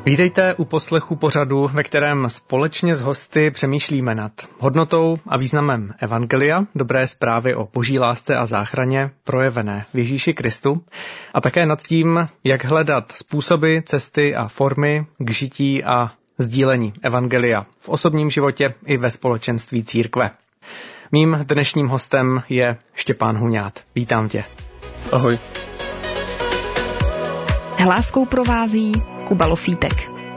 Vítejte u poslechu pořadu, ve kterém společně s hosty přemýšlíme nad hodnotou a významem evangelia, dobré zprávy o boží lásce a záchraně projevené v Ježíši Kristu a také nad tím, jak hledat způsoby, cesty a formy k žití a sdílení evangelia v osobním životě i ve společenství církve. Mým dnešním hostem je Štěpán Huňát. Vítám tě. Ahoj. Hláskou provází Kuba Lofítek.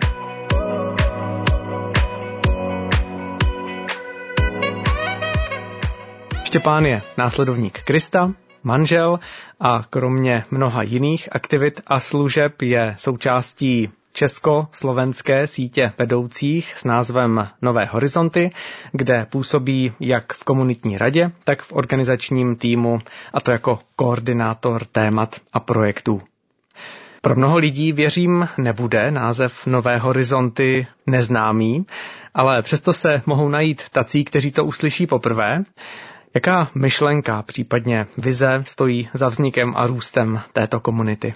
Štěpán je následovník Krista, manžel a kromě mnoha jiných aktivit a služeb je součástí československé sítě vedoucích s názvem Nové horizonty, kde působí jak v komunitní radě, tak v organizačním týmu, a to jako koordinátor témat a projektů. Pro mnoho lidí, věřím, nebude název Nové horizonty neznámý, ale přesto se mohou najít tací, kteří to uslyší poprvé. Jaká myšlenka, případně vize stojí za vznikem a růstem této komunity?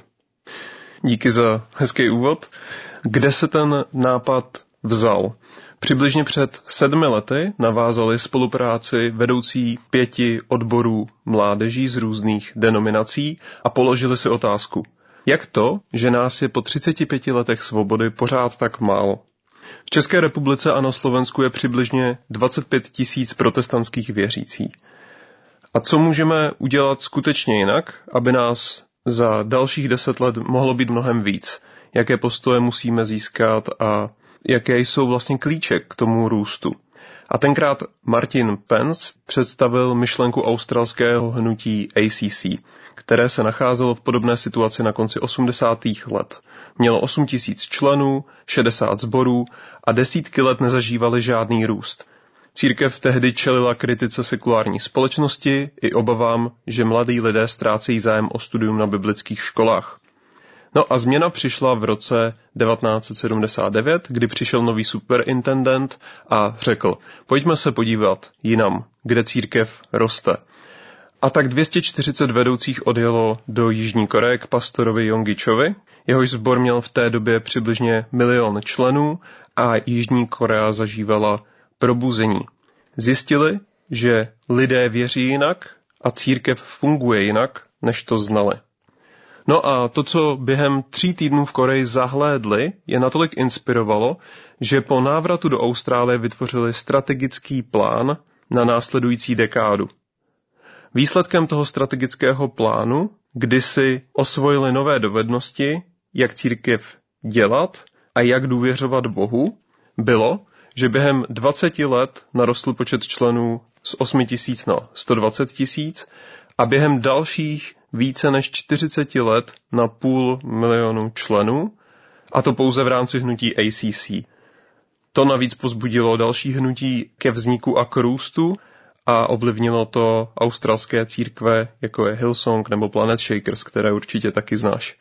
Díky za hezký úvod. Kde se ten nápad vzal? Přibližně před 7 lety navázali spolupráci vedoucí 5 odborů mládeží z různých denominací a položili si otázku. Jak to, že nás je po 35 letech svobody pořád tak málo? V České republice a na Slovensku je přibližně 25 000 protestantských věřící. A co můžeme udělat skutečně jinak, aby nás za dalších 10 let mohlo být mnohem víc? Jaké postoje musíme získat a jaké jsou vlastně klíče k tomu růstu? A tenkrát Martin Pence představil myšlenku australského hnutí ACC, které se nacházelo v podobné situaci na konci 80. let. Mělo 8 000 členů, 60 sborů a desítky let nezažívali žádný růst. Církev tehdy čelila kritice sekulární společnosti i obavám, že mladí lidé ztrácejí zájem o studium na biblických školách. No a změna přišla v roce 1979, kdy přišel nový superintendent a řekl, pojďme se podívat jinam, kde církev roste. A tak 240 vedoucích odjelo do Jižní Koreje k pastorovi Jongičovi. Jehož sbor měl v té době přibližně 1 milion členů a Jižní Korea zažívala probuzení. Zjistili, že lidé věří jinak a církev funguje jinak, než to znali. No a to, co během 3 týdnů v Koreji zahlédli, je natolik inspirovalo, že po návratu do Austrálie vytvořili strategický plán na následující dekádu. Výsledkem toho strategického plánu, kdy si osvojili nové dovednosti, jak církev dělat a jak důvěřovat Bohu, bylo, že během 20 let narostl počet členů z 8 000 na 120 000 a během dalších více než 40 let na 500 000 členů, a to pouze v rámci hnutí ACC. To navíc pozbudilo další hnutí ke vzniku a k růstu a ovlivnilo to australské církve, jako je Hillsong nebo Planet Shakers, které určitě taky znáš.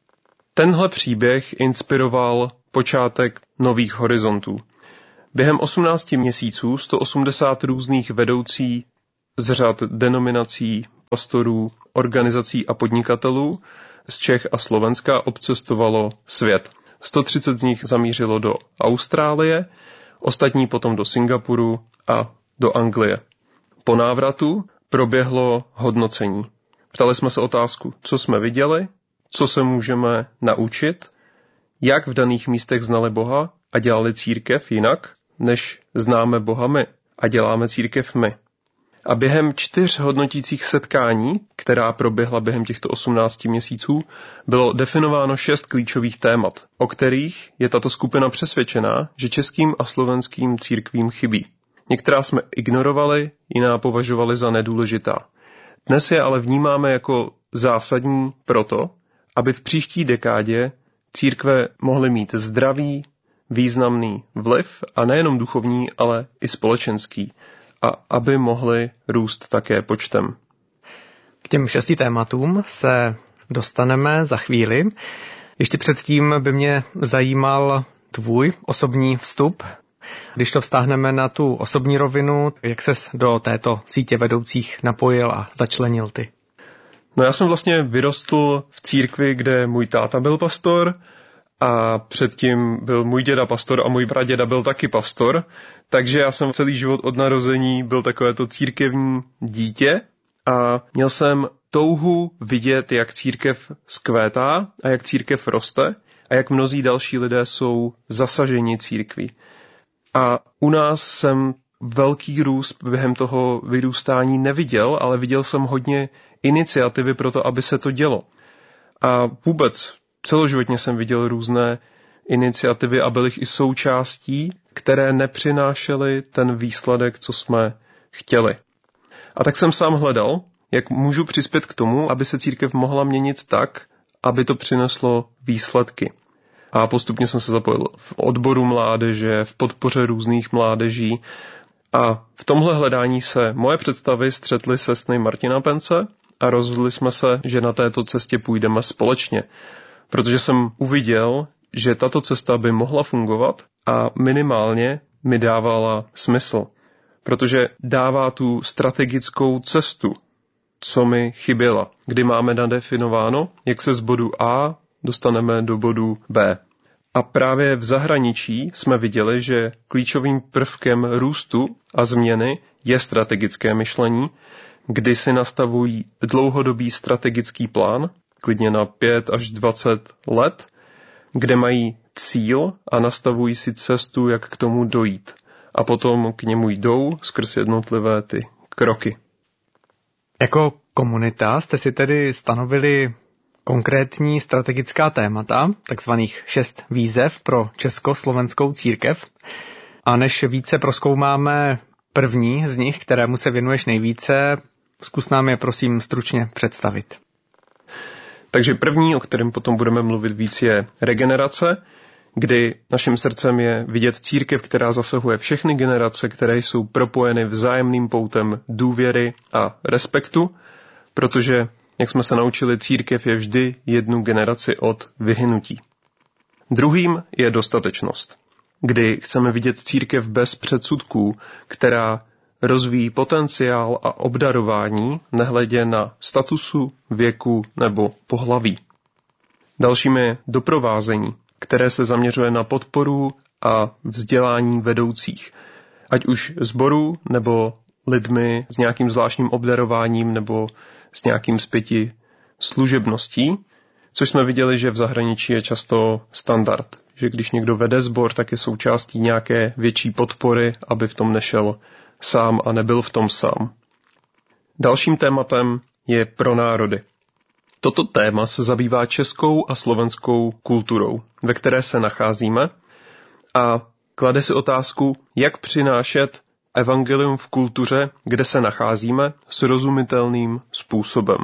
Tenhle příběh inspiroval počátek Nových horizontů. Během 18 měsíců 180 různých vedoucí z řad denominací, pastorů, organizací a podnikatelů z Čech a Slovenska obcestovalo svět. 130 z nich zamířilo do Austrálie, ostatní potom do Singapuru a do Anglie. Po návratu proběhlo hodnocení. Ptali jsme se otázku, co jsme viděli, co se můžeme naučit, jak v daných místech znali Boha a dělali církev jinak, než známe Boha my a děláme církev my. A během 4 hodnotících setkání, která proběhla během těchto 18 měsíců, bylo definováno 6 klíčových témat, o kterých je tato skupina přesvědčená, že českým a slovenským církvím chybí. Některá jsme ignorovali, jiná považovali za nedůležitá. Dnes je ale vnímáme jako zásadní proto, aby v příští dekádě církve mohly mít zdravý, významný vliv a nejenom duchovní, ale i společenský. A aby mohly růst také počtem. K těm 6 tématům se dostaneme za chvíli. Ještě předtím by mě zajímal tvůj osobní vstup. Když to vztáhneme na tu osobní rovinu, jak ses do této sítě vedoucích napojil a začlenil ty? No já jsem vlastně vyrostl v církvi, kde můj táta byl pastor a předtím byl můj děda pastor a můj praděda byl taky pastor, takže já jsem celý život od narození byl takovéto církevní dítě a měl jsem touhu vidět, jak církev zkvétá a jak církev roste a jak mnozí další lidé jsou zasaženi církví. A u nás jsem velký růst během toho vyrůstání neviděl, ale viděl jsem hodně iniciativy pro to, aby se to dělo. A vůbec celoživotně jsem viděl různé iniciativy a byl jich i součástí, které nepřinášely ten výsledek, co jsme chtěli. A tak jsem sám hledal, jak můžu přispět k tomu, aby se církev mohla měnit tak, aby to přineslo výsledky. A postupně jsem se zapojil v odboru mládeže, v podpoře různých mládeží. A v tomhle hledání se moje představy střetly se sny Martina Pence a rozhodli jsme se, že na této cestě půjdeme společně. Protože jsem uviděl, že tato cesta by mohla fungovat a minimálně mi dávala smysl. Protože dává tu strategickou cestu, co mi chyběla, kdy máme nadefinováno, jak se z bodu A dostaneme do bodu B. A právě v zahraničí jsme viděli, že klíčovým prvkem růstu a změny je strategické myšlení, kdy si nastavují dlouhodobý strategický plán, klidně na 5 až 20 let, kde mají cíl a nastavují si cestu, jak k tomu dojít. A potom k němu jdou skrz jednotlivé ty kroky. Jako komunita jste si tedy stanovili konkrétní strategická témata, takzvaných 6 výzev pro československou církev. A než více prozkoumáme první z nich, kterému se věnuješ nejvíce, zkus nám je prosím stručně představit. Takže první, o kterém potom budeme mluvit víc, je regenerace, kdy naším srdcem je vidět církev, která zasahuje všechny generace, které jsou propojeny vzájemným poutem důvěry a respektu, protože, jak jsme se naučili, církev je vždy jednu generaci od vyhynutí. Druhým je dostatečnost, kdy chceme vidět církev bez předsudků, která rozvíjí potenciál a obdarování nehledě na statusu, věku nebo pohlaví. Dalším je doprovázení, které se zaměřuje na podporu a vzdělání vedoucích, ať už sborů nebo lidmi s nějakým zvláštním obdarováním nebo s nějakým zpěti služebností, což jsme viděli, že v zahraničí je často standard, že když někdo vede sbor, tak je součástí nějaké větší podpory, aby v tom nešel sám a nebyl v tom sám. Dalším tématem je pro národy. Toto téma se zabývá českou a slovenskou kulturou, ve které se nacházíme a klade si otázku, jak přinášet evangelium v kultuře, kde se nacházíme, srozumitelným způsobem.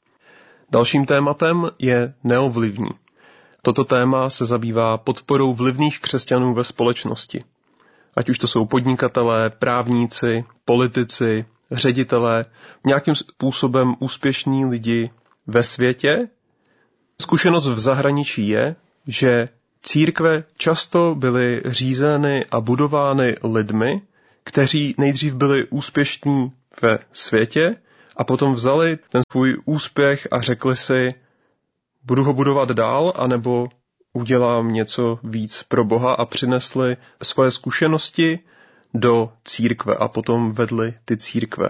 Dalším tématem je neovlivní. Toto téma se zabývá podporou vlivných křesťanů ve společnosti. Ať už to jsou podnikatelé, právníci, politici, ředitelé, nějakým způsobem úspěšní lidi ve světě. Zkušenost v zahraničí je, že církve často byly řízeny a budovány lidmi, kteří nejdřív byli úspěšní ve světě a potom vzali ten svůj úspěch a řekli si, budu ho budovat dál, anebo udělám něco víc pro Boha a přinesli svoje zkušenosti do církve a potom vedli ty církve.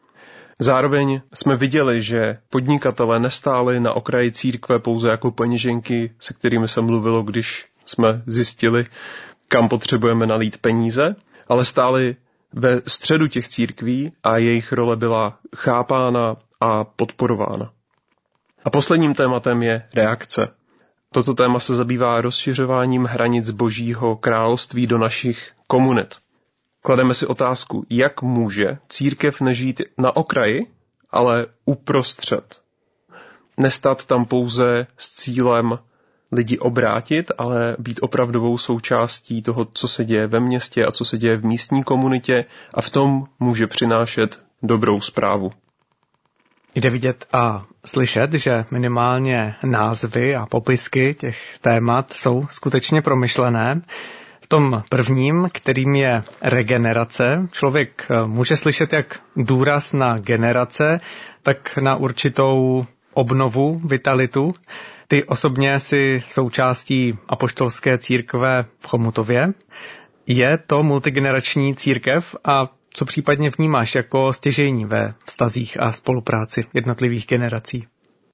Zároveň jsme viděli, že podnikatelé nestáli na okraji církve pouze jako peněženky, se kterými se mluvilo, když jsme zjistili, kam potřebujeme nalít peníze, ale stáli ve středu těch církví a jejich role byla chápána a podporována. A posledním tématem je reakce. Toto téma se zabývá rozšiřováním hranic Božího království do našich komunit. Klademe si otázku, jak může církev nežít na okraji, ale uprostřed. Nestat tam pouze s cílem lidi obrátit, ale být opravdovou součástí toho, co se děje ve městě a co se děje v místní komunitě a v tom může přinášet dobrou zprávu. Jde vidět a slyšet, že minimálně názvy a popisky těch témat jsou skutečně promyšlené. V tom prvním, kterým je regenerace, člověk může slyšet jak důraz na generace, tak na určitou obnovu, vitalitu. Ty osobně jsi součástí apoštolské církve v Chomutově. Je to multigenerační církev a co případně vnímáš jako stěžejní ve vztazích a spolupráci jednotlivých generací?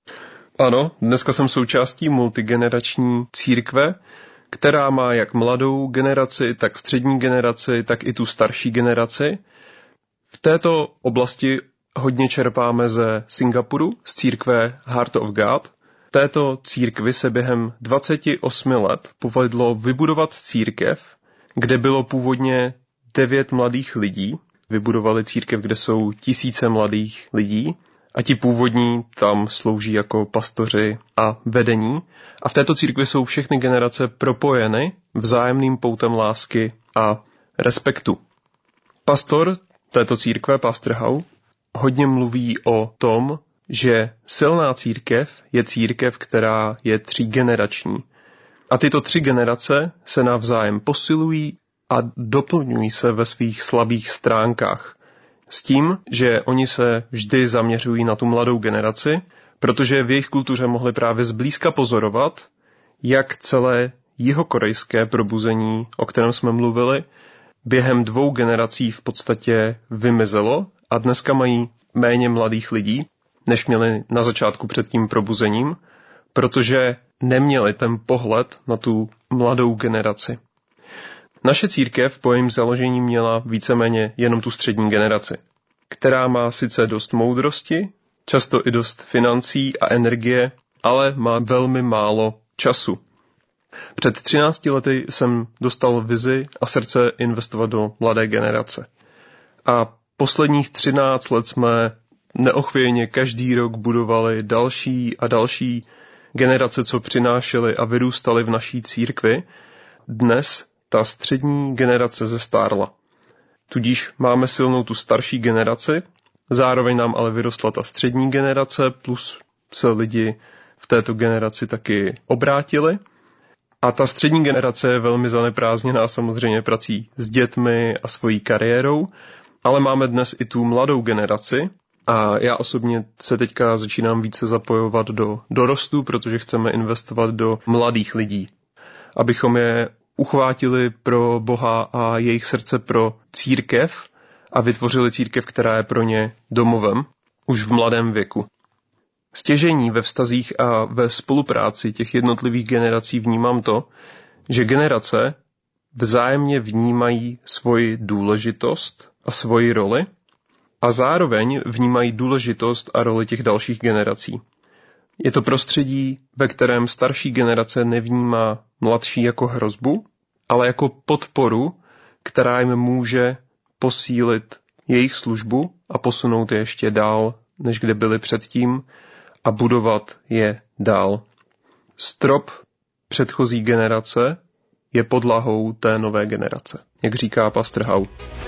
Ano, dneska jsem součástí multigenerační církve, která má jak mladou generaci, tak střední generaci, tak i tu starší generaci. V této oblasti hodně čerpáme ze Singapuru, z církve Heart of God. Této církvi se během 28 let povedlo vybudovat církev, kde bylo původně 9 mladých lidí. Vybudovali církev, kde jsou tisíce mladých lidí a ti původní tam slouží jako pastoři a vedení. A v této církvi jsou všechny generace propojeny vzájemným poutem lásky a respektu. Pastor této církve, pastor Hau, hodně mluví o tom, že silná církev je církev, která je 3generační. A tyto 3 generace se navzájem posilují a doplňují se ve svých slabých stránkách. S tím, že oni se vždy zaměřují na tu mladou generaci, protože v jejich kultuře mohli právě zblízka pozorovat, jak celé jihokorejské probuzení, o kterém jsme mluvili, během 2 generací v podstatě vymizelo a dneska mají méně mladých lidí, než měli na začátku před tím probuzením, protože neměli ten pohled na tu mladou generaci. Naše církev po jejím založení měla víceméně jenom tu střední generaci, která má sice dost moudrosti, často i dost financí a energie, ale má velmi málo času. Před 13 lety jsem dostal vizi a srdce investovat do mladé generace. A posledních 13 let jsme neochvějně každý rok budovali další a další generace, co přinášely a vyrůstaly v naší církvi. Dnes ta střední generace zestárla. Tudíž máme silnou tu starší generaci, zároveň nám ale vyrostla ta střední generace, plus se lidi v této generaci taky obrátili. A ta střední generace je velmi zaneprázdněná samozřejmě prací s dětmi a svojí kariérou, ale máme dnes i tu mladou generaci a já osobně se teďka začínám více zapojovat do dorostu, protože chceme investovat do mladých lidí, abychom je uchvátili pro Boha a jejich srdce pro církev a vytvořili církev, která je pro ně domovem už v mladém věku. Stěžení ve vztazích a ve spolupráci těch jednotlivých generací vnímám to, že generace vzájemně vnímají svoji důležitost a svoji roli a zároveň vnímají důležitost a roli těch dalších generací. Je to prostředí, ve kterém starší generace nevnímá mladší jako hrozbu, ale jako podporu, která jim může posílit jejich službu a posunout je ještě dál, než kde byli předtím, a budovat je dál. Strop předchozí generace je podlahou té nové generace, jak říká pastor Hau.